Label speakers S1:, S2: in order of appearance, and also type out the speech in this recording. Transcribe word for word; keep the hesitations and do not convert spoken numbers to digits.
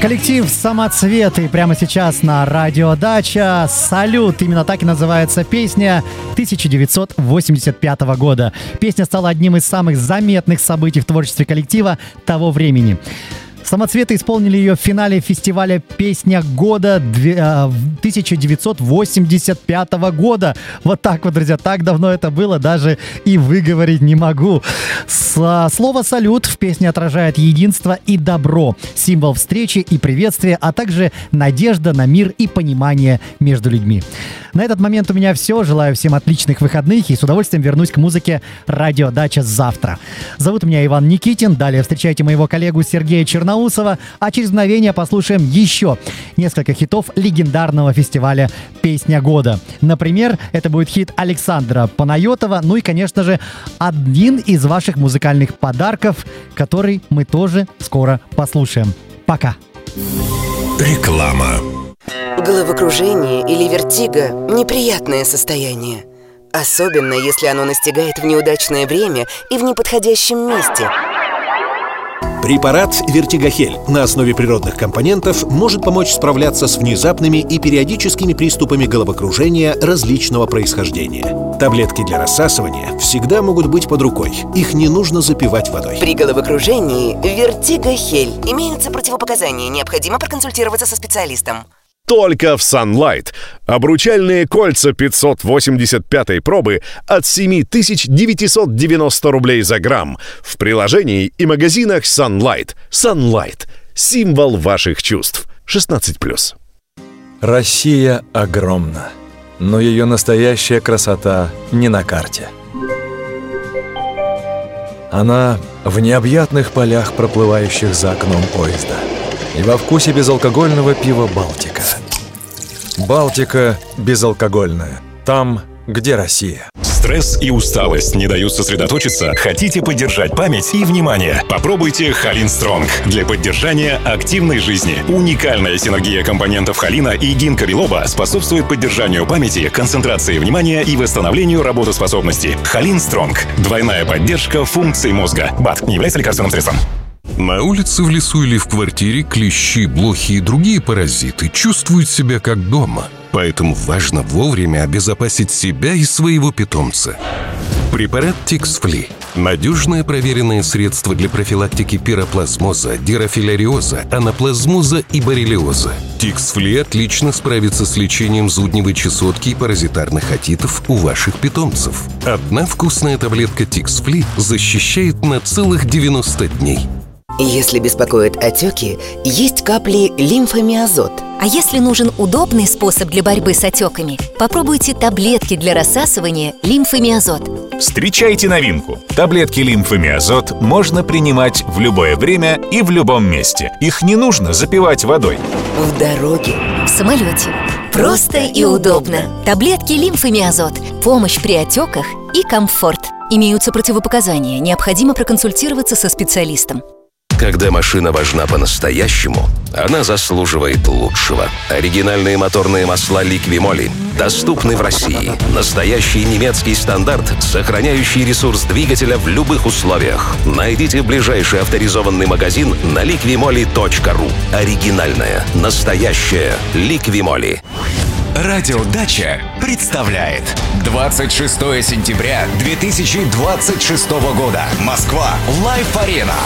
S1: Коллектив «Самоцветы» прямо сейчас на радио «Дача». «Салют». Именно так и называется песня тысяча девятьсот восемьдесят пятого года. Песня стала одним из самых заметных событий в творчестве коллектива того времени. «Самоцветы» исполнили ее в финале фестиваля «Песня года» тысяча девятьсот восемьдесят пятого года. Вот так вот, друзья, так давно это было, даже и выговорить не могу. Слово «салют» в песне отражает единство и добро, символ встречи и приветствия, а также надежда на мир и понимание между людьми. На этот момент у меня все. Желаю всем отличных выходных и с удовольствием вернусь к музыке «Радио Дача» завтра. Зовут меня Иван Никитин. Далее встречайте моего коллегу Сергея Черноусова, а через мгновение послушаем еще несколько хитов легендарного фестиваля «Песня года». Например, это будет хит Александра Панайотова, ну и, конечно же, один из ваших музыкальных подарков, который мы тоже скоро послушаем. Пока.
S2: Реклама.
S3: Головокружение или вертиго – неприятное состояние. Особенно, если оно настигает в неудачное время и в неподходящем месте.
S2: Препарат «Вертигохель» на основе природных компонентов может помочь справляться с внезапными и периодическими приступами головокружения различного происхождения. Таблетки для рассасывания всегда могут быть под рукой. Их не нужно запивать водой.
S3: При головокружении «Вертигохель» имеются противопоказания. Необходимо проконсультироваться со специалистом.
S4: Только в Sunlight. Обручальные кольца пятьсот восемьдесят пятой пробы от семь тысяч девятьсот девяносто рублей за грамм. В приложении и магазинах Sunlight. Sunlight. Символ ваших чувств. шестнадцать плюс.
S5: Россия огромна, но ее настоящая красота не на карте. Она в необъятных полях, проплывающих за окном поезда, и во вкусе безалкогольного пива «Балтика». «Балтика» безалкогольная. Там, где Россия.
S6: Стресс и усталость не дают сосредоточиться? Хотите поддержать память и внимание? Попробуйте Халин Стронг для поддержания активной жизни. Уникальная синергия компонентов холина и гинка билоба способствует поддержанию памяти, концентрации внимания и восстановлению работоспособности. Халин Стронг. Двойная поддержка функций мозга. БАД не является лекарственным средством.
S7: На улице, в лесу или в квартире клещи, блохи и другие паразиты чувствуют себя как дома. Поэтому важно вовремя обезопасить себя и своего питомца. Препарат Тикс-Фли – надежное проверенное средство для профилактики пироплазмоза, дирофиляриоза, анаплазмоза и боррелиоза. Тикс-Фли отлично справится с лечением зудневой чесотки и паразитарных отитов у ваших питомцев. Одна вкусная таблетка Тикс-Фли защищает на целых девяносто дней.
S3: Если беспокоят отеки, есть капли лимфомиазот.
S8: А если нужен удобный способ для борьбы с отеками, попробуйте таблетки для рассасывания лимфомиазот.
S9: Встречайте новинку. Таблетки лимфомиазот можно принимать в любое время и в любом месте. Их не нужно запивать водой.
S3: В дороге,
S8: в самолете. Просто и удобно. Таблетки лимфомиазот. Помощь при отеках и комфорт. Имеются противопоказания. Необходимо проконсультироваться со специалистом.
S10: Когда машина важна по-настоящему, она заслуживает лучшего. Оригинальные моторные масла Liqui-Moly доступны в России. Настоящий немецкий стандарт, сохраняющий ресурс двигателя в любых условиях. Найдите ближайший авторизованный магазин на liqui-moly точка ру. Оригинальная, настоящая Liqui-Moly.
S11: Радио Дача представляет двадцать шестое сентября две тысячи двадцать шестого года. Москва. Лайв-арена.